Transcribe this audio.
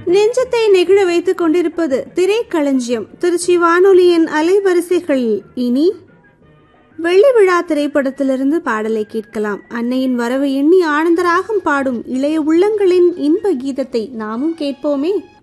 நெஞ்சத்தை நெகிழ வைத்துக் கொண்டிருப்பது திரைக்களஞ்சியம் திருச்சி வானொலியின் அலைவரிசைகளில். இனி வெள்ளி விழா திரைப்படத்திலிருந்து பாடலை கேட்கலாம். அன்னையின் வரவை எண்ணி ஆனந்தராகம் பாடும் இளைய உள்ளங்களின் இன்ப கீதத்தை நாமும் கேட்போமே.